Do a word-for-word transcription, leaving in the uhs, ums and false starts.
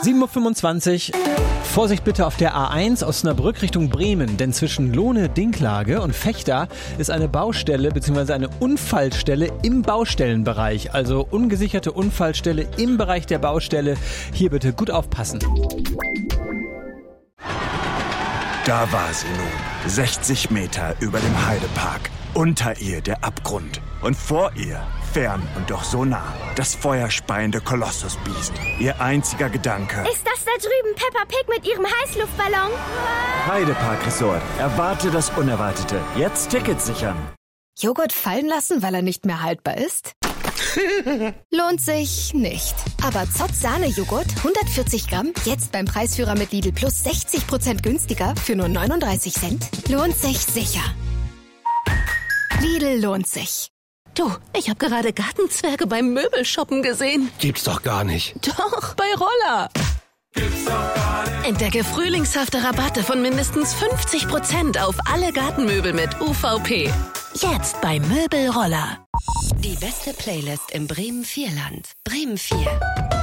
sieben Uhr fünfundzwanzig. Vorsicht bitte auf der A eins Osnabrück Richtung Bremen, denn zwischen Lohne-Dinklage und Vechta ist eine Baustelle bzw. eine Unfallstelle im Baustellenbereich. Also ungesicherte Unfallstelle im Bereich der Baustelle. Hier bitte gut aufpassen. Da war sie nun, sechzig Meter über dem Heidepark. Unter ihr der Abgrund und vor ihr, fern und doch so nah, das feuerspeiende Kolossusbiest. Ihr einziger Gedanke: Ist das da drüben Peppa Pig mit ihrem Heißluftballon? Heidepark Resort. Erwarte das Unerwartete. Jetzt Tickets sichern. Joghurt fallen lassen, weil er nicht mehr haltbar ist? Lohnt sich nicht. Aber Zott Sahne-Joghurt, hundertvierzig Gramm, jetzt beim Preisführer mit Lidl Plus sechzig Prozent günstiger für nur neununddreißig Cent. Lohnt sich sicher. Lidl lohnt sich. Du, ich habe gerade Gartenzwerge beim Möbelshoppen gesehen. Gibt's doch gar nicht. Doch, bei Roller. Gibt's doch gar nicht. Entdecke frühlingshafte Rabatte von mindestens fünfzig Prozent auf alle Gartenmöbel mit U V P. Jetzt bei Möbelroller. Die beste Playlist im Bremen vier Land. Bremen vier.